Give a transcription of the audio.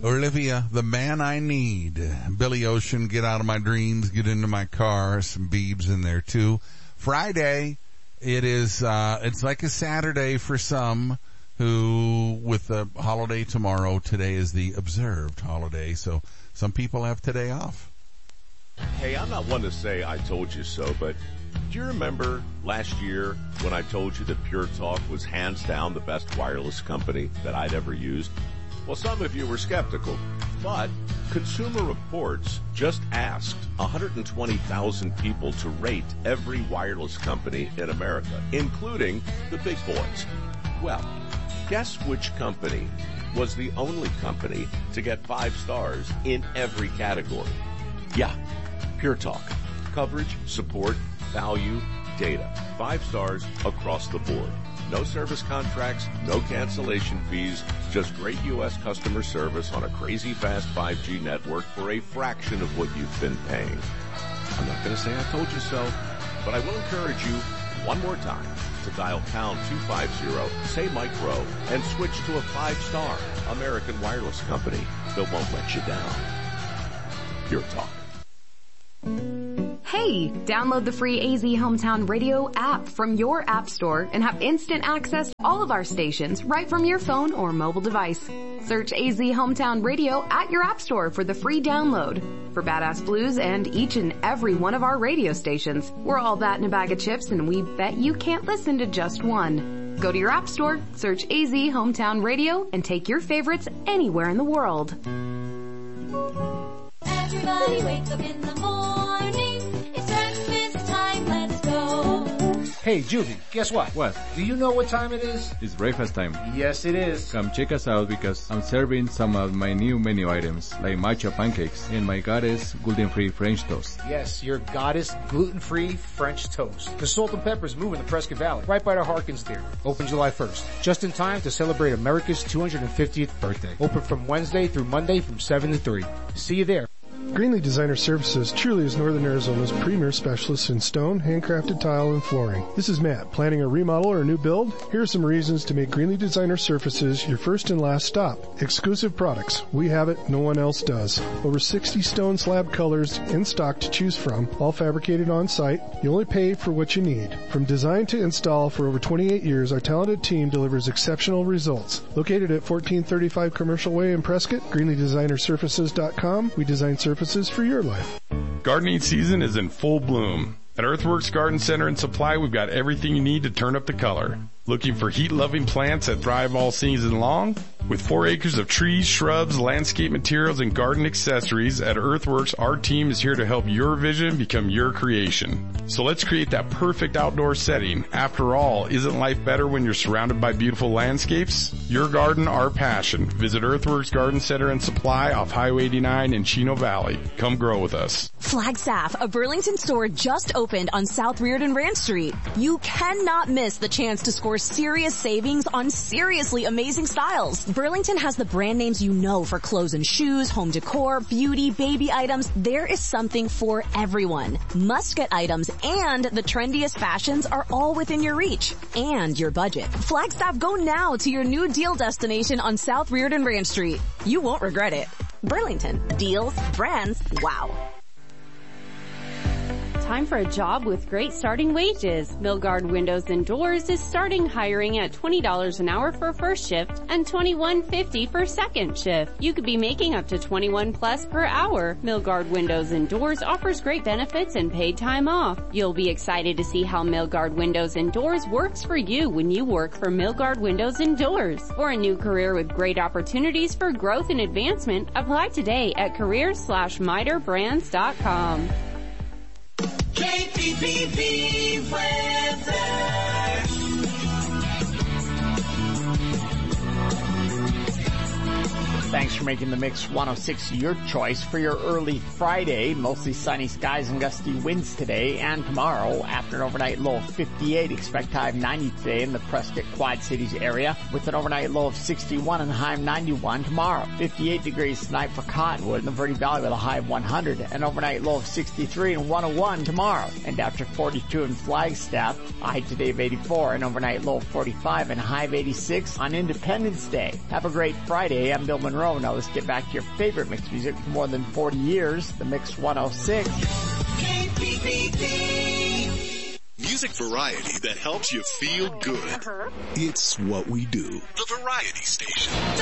Olivia, The Man I Need. Billy Ocean, Get Out of My Dreams, Get Into My Car. Some Biebs in there too. Friday, it is, it's like a Saturday for some who, with the holiday tomorrow, today is the observed holiday. So some people have today off. Hey, I'm not one to say I told you so, but do you remember last year when I told you that Pure Talk was hands down the best wireless company that I'd ever used? Well, some of you were skeptical, but Consumer Reports just asked 120,000 people to rate every wireless company in America, including the big boys. Well, guess which company was the only company to get 5 stars in every category? Yeah, Pure Talk. Coverage, support, value, data. 5 stars across the board. No service contracts, no cancellation fees, just great U.S. customer service on a crazy fast 5G network for a fraction of what you've been paying. I'm not going to say I told you so, but I will encourage you one more time to dial pound 250, say Mike Rowe, and switch to a 5-star American wireless company that won't let you down. Pure Talk. Hey, download the free AZ Hometown Radio app from your app store and have instant access to all of our stations right from your phone or mobile device. Search AZ Hometown Radio at your app store for the free download. For Badass Blues and each and every one of our radio stations, we're all that in a bag of chips, and we bet you can't listen to just one. Go to your app store, search AZ Hometown Radio, and take your favorites anywhere in the world. Everybody wake up in the morning. It's breakfast time, let's go. Hey, Juvie, guess what? What? Do you know what time it is? It's breakfast time. Yes, it is. Come check us out because I'm serving some of my new menu items like matcha pancakes and my goddess gluten-free French toast. Yes, your goddess gluten-free French toast. The Salt and Pepper's move in the Prescott Valley, right by the Harkins Theater. Open July 1st, just in time to celebrate America's 250th birthday. Open from Wednesday through Monday from 7 to 3. See you there. Greenlee Designer Services truly is Northern Arizona's premier specialist in stone, handcrafted tile, and flooring. This is Matt. Planning a remodel or a new build? Here are some reasons to make Greenlee Designer Services your first and last stop. Exclusive products. We have it. No one else does. Over 60 stone slab colors in stock to choose from, all fabricated on site. You only pay for what you need. From design to install for over 28 years, our talented team delivers exceptional results. Located at 1435 Commercial Way in Prescott, GreenleeDesignerSurfaces.com. We design surfaces for your life. Gardening season is in full bloom. At Earthworks Garden Center and Supply, we've got everything you need to turn up the color. Looking for heat-loving plants that thrive all season long? With 4 acres of trees, shrubs, landscape materials, and garden accessories, at Earthworks, our team is here to help your vision become your creation. So let's create that perfect outdoor setting. After all, isn't life better when you're surrounded by beautiful landscapes? Your garden, our passion. Visit Earthworks Garden Center and Supply off Highway 89 in Chino Valley. Come grow with us. Flagstaff, a Burlington store just opened on South Reardon Ranch Street. You cannot miss the chance to score serious savings on seriously amazing styles. Burlington has the brand names you know for clothes and shoes, home decor, beauty, baby items. There is something for everyone. Must-get items and the trendiest fashions are all within your reach and your budget. Flagstaff, go now to your new deal destination on South Reardon Ranch Street. You won't regret it. Burlington. Deals, brands, wow. Time for a job with great starting wages. Milgard Windows and Doors is starting hiring at $20 an hour for first shift and $21.50 for second shift. You could be making up to $21 plus per hour. Milgard Windows and Doors offers great benefits and paid time off. You'll be excited to see how Milgard Windows and Doors works for you when you work for Milgard Windows and Doors. For a new career with great opportunities for growth and advancement, apply today at careers/miterbrands.com. KPPV weather. Thanks for making the Mix 106 your choice for your early Friday. Mostly sunny skies and gusty winds today and tomorrow. After an overnight low of 58, expect high of 90 today in the Prescott Quad Cities area with an overnight low of 61 and a high of 91 tomorrow. 58 degrees tonight for Cottonwood in the Verde Valley with a high of 100, an overnight low of 63 and 101 tomorrow. And after 42 in Flagstaff, a high today of 84, an overnight low of 45 and a high of 86 on Independence Day. Have a great Friday. I'm Bill Monroe. row. Now let's get back to your favorite mix music for more than 40 years, the Mix 106. KPPP. Music variety that helps you feel good. It's what we do. The Variety Station.